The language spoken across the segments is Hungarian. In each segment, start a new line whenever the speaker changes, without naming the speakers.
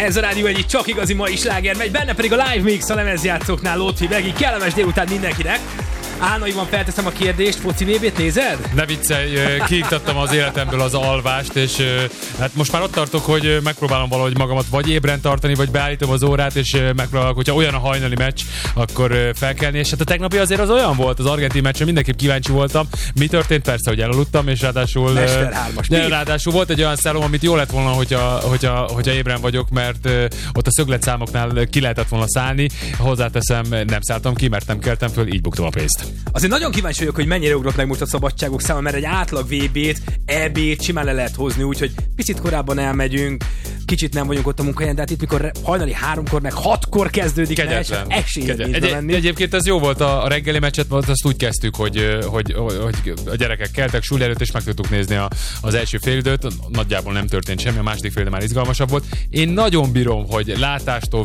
Ez a Rádió egyik csak igazi mai sláger megy, benne pedig a Live Mix a lemezjátszóknál Lótfi Vegi. Kellemes délután mindenkinek. Álnaiban felteszem a kérdést, foci VB-t nézed?
Ne viccelj, kiiktattam az életemből az alvást, és hát most már ott tartok, hogy megpróbálom valahogy magamat vagy ébren tartani, vagy beállítom az órát, és megpróbálok, hogyha olyan a hajnali meccs, akkor felkelni. És hát a tegnapi azért az olyan volt, az argentin meccsen mindenképp kíváncsi voltam. Mi történt? Persze, hogy elaludtam, és ráadásul volt egy olyan szálom, amit jó lett volna, hogyha ébren vagyok, mert ott a szögletszámoknál ki lehetett volna szállni. Hozzáteszem, nem szálltam ki, mert nem keltem föl, így buktam a pénzt.
Azért nagyon kíváncsi vagyok, hogy mennyire ugrott meg most a szabadságok száma, mert egy átlag VB-t, EB-t simán le lehet hozni, úgyhogy picit korábban elmegyünk, kicsit nem vagyunk ott a munkahelyen, de hát itt mikor hajnali 3-kor, meg 6-kor kezdődik esélyed nézve menni.
Egyébként ez jó volt a reggeli meccset, azt úgy kezdtük, hogy a gyerekek keltek suli előtt, és meg tudtuk nézni az első félidőt. Nagyjából nem történt semmi, a második félidő már izgalmasabb volt. Én nagyon bírom, hogy látástól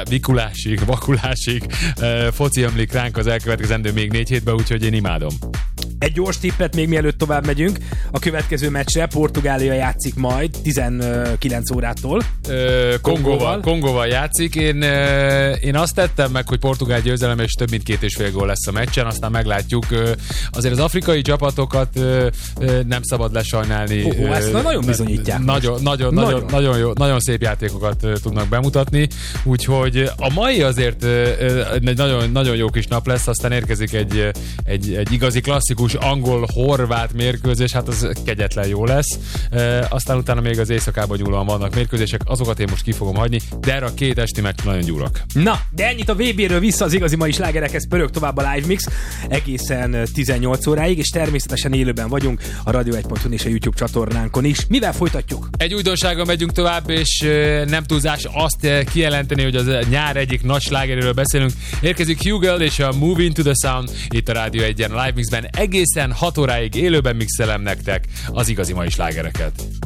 vakulásig foci ömlik ránk az elkövetkezendő még 4 hétben, úgyhogy én imádom.
Egy gyors tippet még mielőtt tovább megyünk. A következő meccsre Portugália játszik majd 19 órától.
Kongóval játszik. Én azt tettem meg, hogy portugál győzelem, és több mint 2,5 gól lesz a meccsen, aztán meglátjuk. Azért az afrikai csapatokat nem szabad lesajnálni.
Ezt nagyon bizonyítják.
Nagyon szép játékokat tudnak bemutatni, úgyhogy a mai azért egy nagyon jó kis nap lesz, aztán érkezik egy igazi klasszikus angol-horvát mérkőzés, hát az kegyetlen jó lesz. Aztán utána még az éjszakában nyúlóan vannak mérkőzések, azokat én most ki fogom hagyni, de erre a 2 esti meccs nagyon gyúrok.
Na, de ennyit a VB-ről, vissza az igazi mai slágerekhez, pörög tovább a Live Mix egészen 18 óráig, és természetesen élőben vagyunk a Radio1.hu és a YouTube csatornánkon is. Mivel folytatjuk?
Egy újdonsággal megyünk tovább, és nem túlzás azt kijelenteni, hogy az nyár egyik nagy slágeréről beszélünk. Érkezik Hugel és a Move Into the Sound itt a Rádió 1-en Live Mixben. Egészen 6 óráig élőben mixelem nektek az igazi mai slágereket.